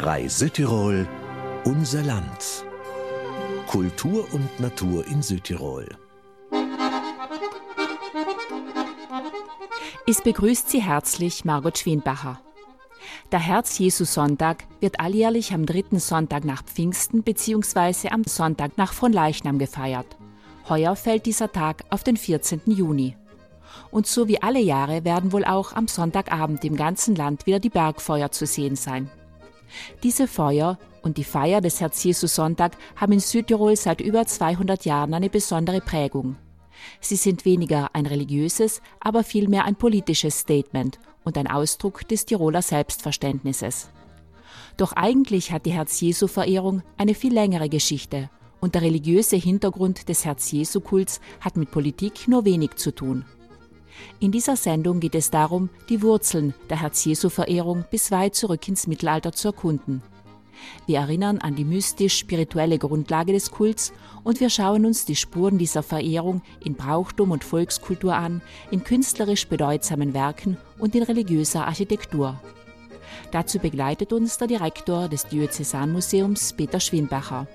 SWR3 Südtirol, unser Land. Kultur und Natur in Südtirol. Es begrüßt Sie herzlich Margot Schwienbacher. Der Herz-Jesu-Sonntag wird alljährlich am 3. Sonntag nach Pfingsten bzw. am Sonntag nach Fronleichnam gefeiert. Heuer fällt dieser Tag auf den 14. Juni. Und so wie alle Jahre werden wohl auch am Sonntagabend im ganzen Land wieder die Bergfeuer zu sehen sein. Diese Feuer und die Feier des Herz-Jesu-Sonntag haben in Südtirol seit über 200 Jahren eine besondere Prägung. Sie sind weniger ein religiöses, aber vielmehr ein politisches Statement und ein Ausdruck des Tiroler Selbstverständnisses. Doch eigentlich hat die Herz-Jesu-Verehrung eine viel längere Geschichte und der religiöse Hintergrund des Herz-Jesu-Kults hat mit Politik nur wenig zu tun. In dieser Sendung geht es darum, die Wurzeln der Herz-Jesu-Verehrung bis weit zurück ins Mittelalter zu erkunden. Wir erinnern an die mystisch-spirituelle Grundlage des Kults und wir schauen uns die Spuren dieser Verehrung in Brauchtum und Volkskultur an, in künstlerisch bedeutsamen Werken und in religiöser Architektur. Dazu begleitet uns der Direktor des Diözesanmuseums, Peter Schwienbacher.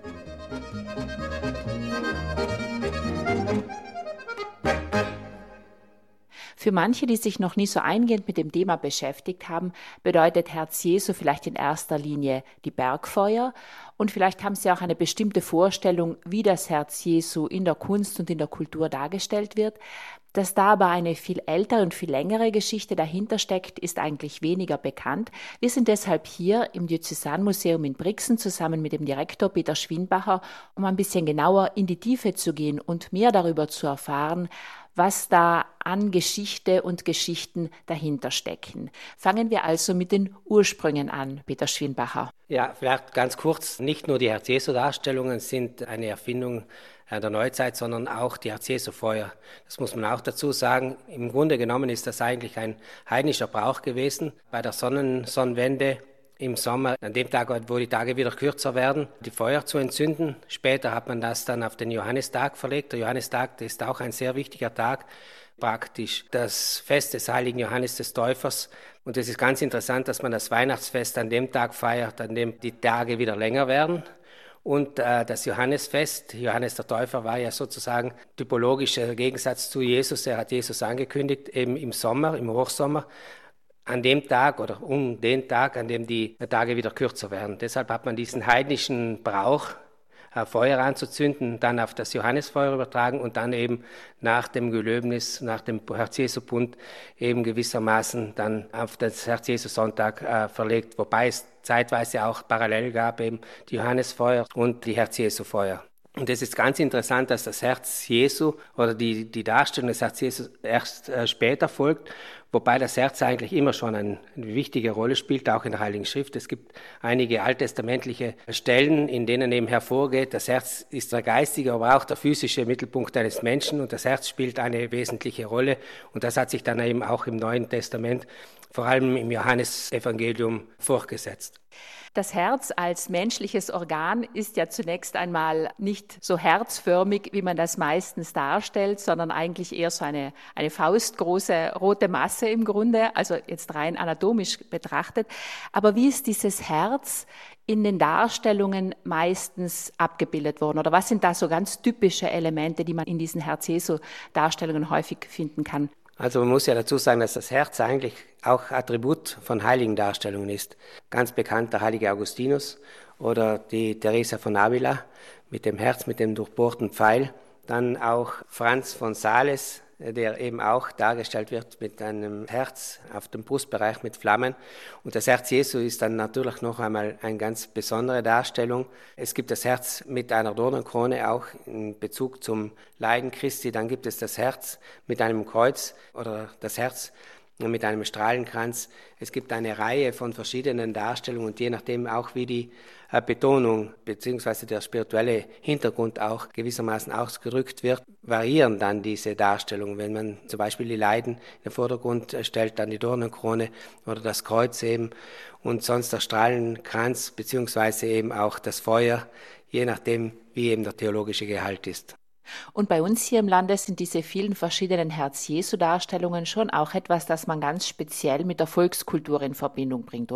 Für manche, die sich noch nie so eingehend mit dem Thema beschäftigt haben, bedeutet Herz-Jesu vielleicht in erster Linie die Bergfeuer. Und vielleicht haben Sie auch eine bestimmte Vorstellung, wie das Herz-Jesu in der Kunst und in der Kultur dargestellt wird. Dass da aber eine viel ältere und viel längere Geschichte dahinter steckt, ist eigentlich weniger bekannt. Wir sind deshalb hier im Diözesanmuseum in Brixen zusammen mit dem Direktor Peter Schwienbacher, um ein bisschen genauer in die Tiefe zu gehen und mehr darüber zu erfahren, was da an Geschichte und Geschichten dahinter stecken. Fangen wir also mit den Ursprüngen an, Peter Schwienbacher. Ja, vielleicht ganz kurz, nicht nur die Herz-Jesu-Darstellungen sind eine Erfindung der Neuzeit, sondern auch die Herz-Jesu-Feuer. Das muss man auch dazu sagen. Im Grunde genommen ist das eigentlich ein heidnischer Brauch gewesen. Bei der Sonnenwende im Sommer, an dem Tag, wo die Tage wieder kürzer werden, die Feuer zu entzünden. Später hat man das dann auf den Johannistag verlegt. Der Johannistag, das ist auch ein sehr wichtiger Tag, praktisch das Fest des heiligen Johannes des Täufers. Und es ist ganz interessant, dass man das Weihnachtsfest an dem Tag feiert, an dem die Tage wieder länger werden. Und das Johannesfest, Johannes der Täufer war ja sozusagen typologischer Gegensatz zu Jesus. Er hat Jesus angekündigt, eben im Sommer, im Hochsommer, an dem Tag oder um den Tag, an dem die Tage wieder kürzer werden. Deshalb hat man diesen heidnischen Brauch, Feuer anzuzünden, dann auf das Johannesfeuer übertragen und dann eben nach dem Gelöbnis, nach dem Herz-Jesu-Bund eben gewissermaßen dann auf das Herz-Jesu-Sonntag verlegt, wobei es zeitweise auch parallel gab, eben die Johannesfeuer und die Herz-Jesu-Feuer. Und es ist ganz interessant, dass das Herz Jesu oder die Darstellung des Herz Jesu erst später folgt, wobei das Herz eigentlich immer schon eine wichtige Rolle spielt, auch in der Heiligen Schrift. Es gibt einige alttestamentliche Stellen, in denen eben hervorgeht, das Herz ist der geistige, aber auch der physische Mittelpunkt eines Menschen und das Herz spielt eine wesentliche Rolle. Und das hat sich dann eben auch im Neuen Testament, vor allem im Johannesevangelium, fortgesetzt. Das Herz als menschliches Organ ist ja zunächst einmal nicht so herzförmig, wie man das meistens darstellt, sondern eigentlich eher so eine faustgroße rote Masse im Grunde, also jetzt rein anatomisch betrachtet. Aber wie ist dieses Herz in den Darstellungen meistens abgebildet worden? Oder was sind da so ganz typische Elemente, die man in diesen Herz-Jesu-Darstellungen häufig finden kann? Also man muss ja dazu sagen, dass das Herz eigentlich auch Attribut von heiligen Darstellungen ist. Ganz bekannt der heilige Augustinus oder die Teresa von Avila mit dem Herz, mit dem durchbohrten Pfeil. Dann auch Franz von Sales, der eben auch dargestellt wird mit einem Herz auf dem Brustbereich mit Flammen. Und das Herz Jesu ist dann natürlich noch einmal eine ganz besondere Darstellung. Es gibt das Herz mit einer Dornenkrone, auch in Bezug zum Leiden Christi. Dann gibt es das Herz mit einem Kreuz oder das Herz mit einem Strahlenkranz. Es gibt eine Reihe von verschiedenen Darstellungen und je nachdem auch wie die Betonung bzw. der spirituelle Hintergrund auch gewissermaßen ausgerückt wird, variieren dann diese Darstellungen. Wenn man zum Beispiel die Leiden in den Vordergrund stellt, dann die Dornenkrone oder das Kreuz eben und sonst der Strahlenkranz bzw. eben auch das Feuer, je nachdem wie eben der theologische Gehalt ist. Und bei uns hier im Lande sind diese vielen verschiedenen Herz-Jesu-Darstellungen schon auch etwas, das man ganz speziell mit der Volkskultur in Verbindung bringt, oder?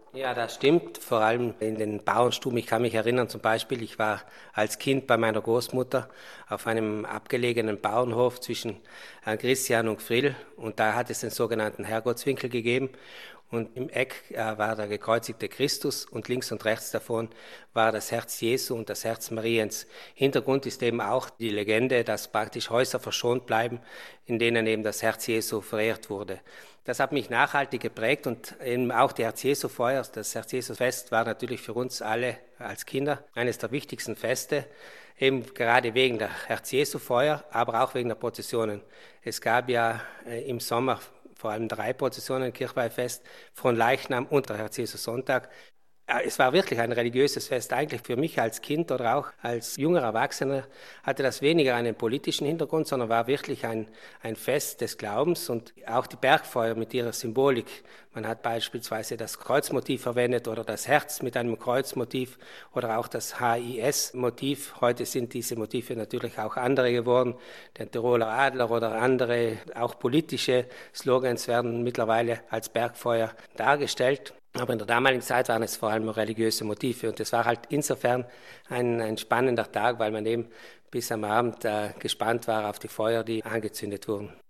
Ja, das stimmt. Vor allem in den Bauernstuben. Ich kann mich erinnern, zum Beispiel, ich war als Kind bei meiner Großmutter auf einem abgelegenen Bauernhof zwischen Christian und Frill. Und da hat es den sogenannten Herrgottswinkel gegeben. Und im Eck war der gekreuzigte Christus und links und rechts davon war das Herz Jesu und das Herz Mariens. Hintergrund ist eben auch die Legende, dass praktisch Häuser verschont bleiben, in denen eben das Herz Jesu verehrt wurde. Das hat mich nachhaltig geprägt und eben auch die Herz-Jesu-Feuer, das Herz-Jesu-Fest war natürlich für uns alle als Kinder eines der wichtigsten Feste, eben gerade wegen der Herz-Jesu-Feuer, aber auch wegen der Prozessionen. Es gab ja im Sommer vor allem 3 Prozessionen, Kirchweihfest, Fronleichnam und der Herz-Jesu-Sonntag. Es war wirklich ein religiöses Fest. Eigentlich für mich als Kind oder auch als junger Erwachsener hatte das weniger einen politischen Hintergrund, sondern war wirklich ein Fest des Glaubens und auch die Bergfeuer mit ihrer Symbolik. Man hat beispielsweise das Kreuzmotiv verwendet oder das Herz mit einem Kreuzmotiv oder auch das HIS-Motiv. Heute sind diese Motive natürlich auch andere geworden. Der Tiroler Adler oder andere, auch politische Slogans werden mittlerweile als Bergfeuer dargestellt. Aber in der damaligen Zeit waren es vor allem religiöse Motive und es war halt insofern ein spannender Tag, weil man eben bis am Abend gespannt war auf die Feuer, die angezündet wurden.